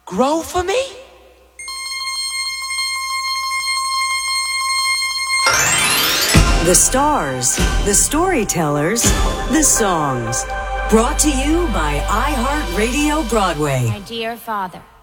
grow for me? The stars, the storytellers, the songs. Brought to you by iHeartRadio Broadway. My dear father.